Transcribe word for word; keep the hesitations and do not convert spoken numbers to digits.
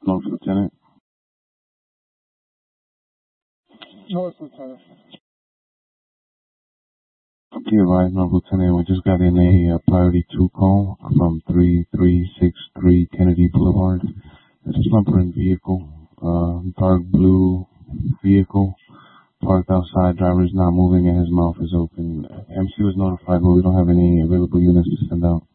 North Lieutenant. North Lieutenant. Okay, right, North Lieutenant. We just got in a uh, priority two call from three three six three Kennedy Boulevard. It's a slumbering vehicle, uh, dark blue vehicle, parked outside. Driver is not moving and his mouth is open. M C was notified, but we don't have any available units to send out.